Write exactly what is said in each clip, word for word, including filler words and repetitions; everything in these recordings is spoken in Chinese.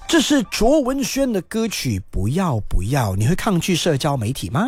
这是卓文萱的歌曲《不要不要》，你会抗拒社交媒体吗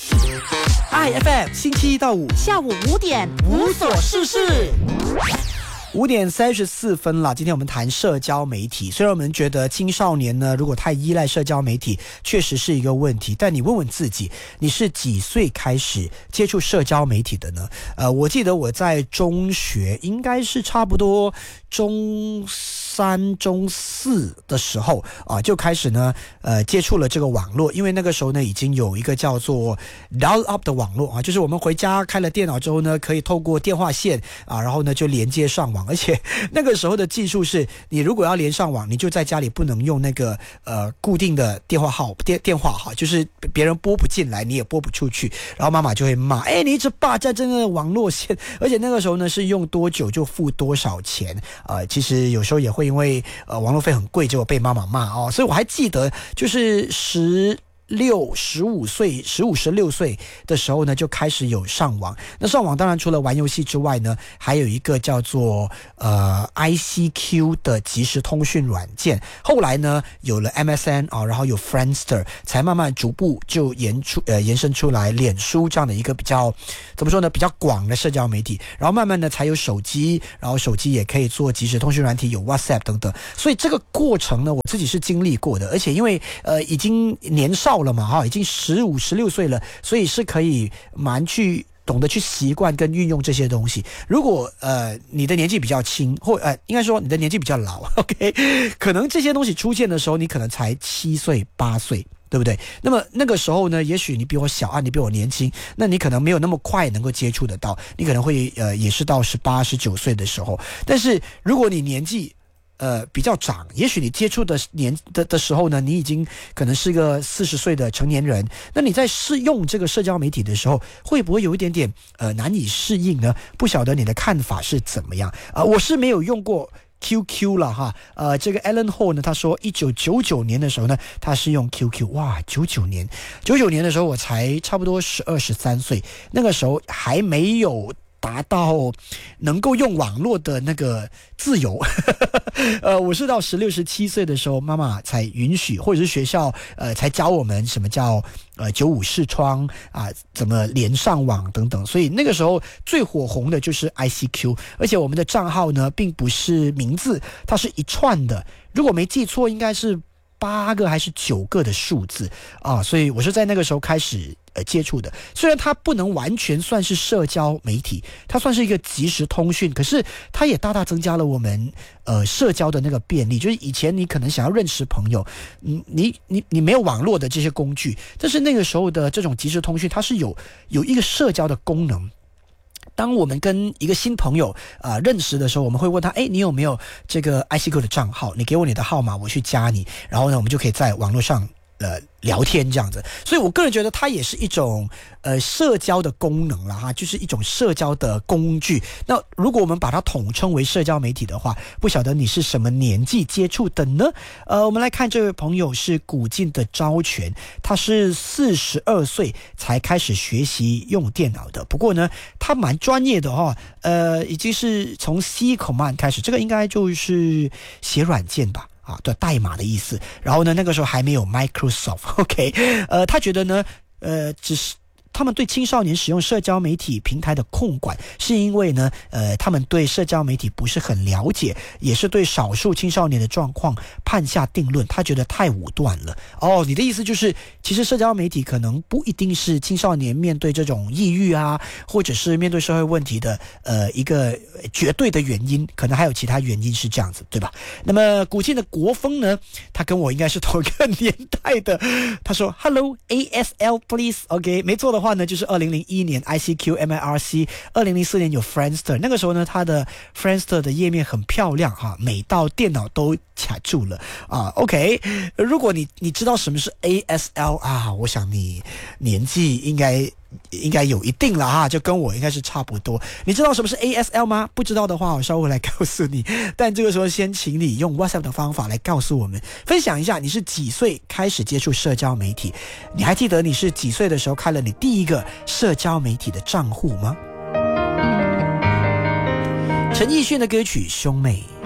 ？I F M 星期一到五下午五点无所事事。 五点三十四分了，今天我们谈社交媒体。虽然我们觉得青少年呢，如果太依赖社交媒体，确实是一个问题。但你问问自己，你是几岁开始接触社交媒体的呢？呃，我记得我在中学，应该是差不多中三、中四的时候啊，就开始呢，呃，接触了这个网络。因为那个时候呢，已经有一个叫做 dial up 的网络啊，就是我们回家开了电脑之后呢，可以透过电话线啊，然后呢就连接上网。而且那个时候的技术是，你如果要连上网，你就在家里不能用那个呃固定的电话号电电话哈，就是别人拨不进来，你也拨不出去，然后妈妈就会骂，哎，你一直霸占这个网络线。而且那个时候呢，是用多久就付多少钱，呃，其实有时候也会因为呃网络费很贵，结果被妈妈骂哦。所以我还记得，就是十。六十五岁十五十六岁的时候呢，就开始有上网。那上网当然除了玩游戏之外呢，还有一个叫做呃 I C Q 的即时通讯软件。后来呢，有了 M S N 啊，然后有 Friendster， 才慢慢逐步就延出呃延伸出来脸书这样的一个比较怎么说呢，比较广的社交媒体。然后慢慢的才有手机，然后手机也可以做即时通讯软体，有 WhatsApp 等等。所以这个过程呢，我自己是经历过的，而且因为呃已经年少了嘛哈，已经十五十六岁了，所以是可以蛮去懂得去习惯跟运用这些东西。如果呃你的年纪比较轻，或呃应该说你的年纪比较老 ，OK， 可能这些东西出现的时候，你可能才七岁八岁。对不对？那么那个时候呢，也许你比我小啊，你比我年轻，那你可能没有那么快能够接触得到，你可能会呃也是到十八、十九岁的时候。但是如果你年纪呃，比较长，也许你接触的年的的时候呢，你已经可能是个四十岁的成年人。那你在试用这个社交媒体的时候，会不会有一点点呃难以适应呢？不晓得你的看法是怎么样啊、呃？我是没有用过Q Q 了哈，呃，这个 Alan Ho 呢，他说一九九九年的时候呢，他是用 Q Q， 哇，九九年，九九年的时候我才差不多十二十三岁，那个时候还没有达到能够用网络的那个自由呃，我是到十六十七岁的时候，妈妈才允许，或者是学校呃才教我们什么叫呃九五视窗啊、呃，怎么连上网等等。所以那个时候最火红的就是 I C Q， 而且我们的账号呢并不是名字，它是一串的，如果没记错应该是八个还是九个的数字啊，所以我是在那个时候开始呃接触的。虽然它不能完全算是社交媒体，它算是一个即时通讯，可是它也大大增加了我们呃社交的那个便利。就是以前你可能想要认识朋友，你你你你没有网络的这些工具，但是那个时候的这种即时通讯，它是有有一个社交的功能。当我们跟一个新朋友啊、呃、认识的时候，我们会问他，哎，你有没有这个 I C Q 的账号？你给我你的号码，我去加你，然后呢，我们就可以在网络上呃聊天这样子。所以我个人觉得它也是一种呃社交的功能啦哈，就是一种社交的工具。那如果我们把它统称为社交媒体的话，不晓得你是什么年纪接触的呢？呃，我们来看这位朋友是古晋的昭全，他是四十二岁才开始学习用电脑的。不过呢，他蛮专业的哈、哦，呃，已经是从 C command 开始，这个应该就是写软件吧。啊，对，代码的意思。然后呢，那个时候还没有 Microsoft，OK，、okay? 呃，他觉得呢，呃，只是他们对青少年使用社交媒体平台的控管，是因为呢，呃，他们对社交媒体不是很了解，也是对少数青少年的状况判下定论。他觉得太武断了。哦，你的意思就是，其实社交媒体可能不一定是青少年面对这种抑郁啊，或者是面对社会问题的呃一个绝对的原因，可能还有其他原因是这样子，对吧？那么古晋的国风呢，他跟我应该是同一个年代的。他说 ：“Hello A S L please，OK，、okay? 没错的。”话呢，就是二零零一年 I C Q M I R C， 二零零四年有 Friendster， 那个时候呢，它的 Friendster 的页面很漂亮哈，美到电脑都卡住了啊。OK， 如果你你知道什么是 A S L 啊，我想你年纪应该应该有一定了哈，就跟我应该是差不多。你知道什么是 A S L 吗？不知道的话，我稍后来告诉你。但这个时候，先请你用 WhatsApp 的方法来告诉我们，分享一下你是几岁开始接触社交媒体？你还记得你是几岁的时候开了你第一个社交媒体的账户吗？陈奕迅的歌曲《兄妹》。